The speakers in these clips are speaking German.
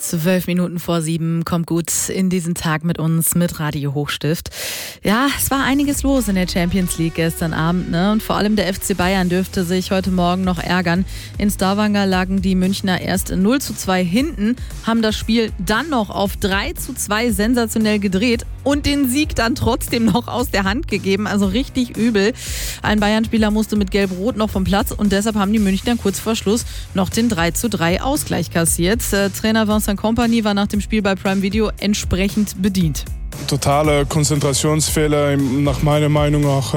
12 Minuten vor 7, kommt gut in diesen Tag mit uns, mit Radio Hochstift. Ja, es war einiges los in der Champions League gestern Abend, ne? Und vor allem der FC Bayern dürfte sich heute Morgen noch ärgern. In Stavanger lagen die Münchner erst 0:2 hinten, haben das Spiel dann noch auf 3:2 sensationell gedreht und den Sieg dann trotzdem noch aus der Hand gegeben. Also richtig übel. Ein Bayern-Spieler musste mit Gelb-Rot noch vom Platz und deshalb haben die Münchner kurz vor Schluss noch den 3:3 Ausgleich kassiert. Trainer Vincent Kompany war nach dem Spiel bei Prime Video entsprechend bedient. Totale Konzentrationsfehler, nach meiner Meinung auch.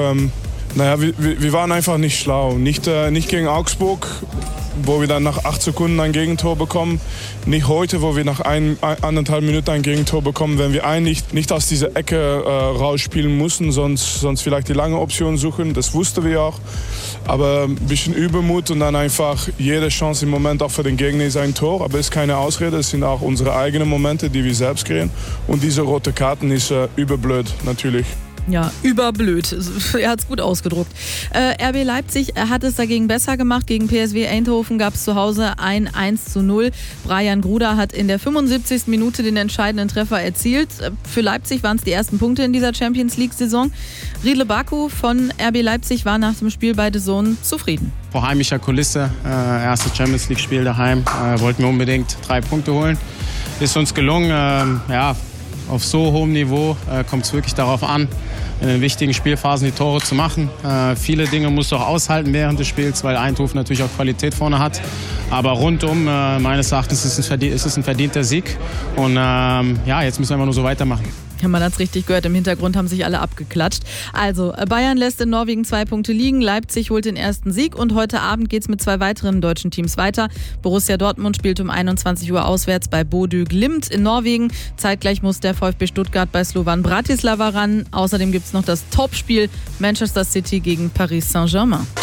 Wir waren einfach nicht schlau. Nicht gegen Augsburg, wo wir dann nach 8 Sekunden ein Gegentor bekommen. Nicht heute, wo wir nach 1,5 Minuten ein Gegentor bekommen, wenn wir eigentlich nicht aus dieser Ecke rausspielen mussten, sonst vielleicht die lange Option suchen. Das wussten wir auch. Aber ein bisschen Übermut und dann einfach jede Chance im Moment auch für den Gegner ist ein Tor. Aber es ist keine Ausrede, es sind auch unsere eigenen Momente, die wir selbst kreieren. Und diese rote Karten ist überblöd natürlich. Ja, überblöd. Er hat es gut ausgedruckt. RB Leipzig hat es dagegen besser gemacht. Gegen PSV Eindhoven gab es zu Hause ein 1:0. Brian Gruda hat in der 75. Minute den entscheidenden Treffer erzielt. Für Leipzig waren es die ersten Punkte in dieser Champions-League-Saison. Riedle Baku von RB Leipzig war nach dem Spiel bei DAZN zufrieden. Vor heimischer Kulisse, erstes Champions-League-Spiel daheim, wollten wir unbedingt 3 Punkte holen. Ist uns gelungen, auf so hohem Niveau kommt es wirklich darauf an, in den wichtigen Spielphasen die Tore zu machen. Viele Dinge musst du auch aushalten während des Spiels, weil Eindhoven natürlich auch Qualität vorne hat. Aber rundum, meines Erachtens, ist es ein verdienter Sieg. Und jetzt müssen wir einfach nur so weitermachen. Ja, man hat es richtig gehört, im Hintergrund haben sich alle abgeklatscht. Also, Bayern lässt in Norwegen 2 Punkte liegen, Leipzig holt den ersten Sieg und heute Abend geht es mit 2 weiteren deutschen Teams weiter. Borussia Dortmund spielt um 21 Uhr auswärts bei Bodø Glimt in Norwegen. Zeitgleich muss der VfB Stuttgart bei Slovan Bratislava ran. Außerdem gibt es noch das Topspiel Manchester City gegen Paris Saint-Germain.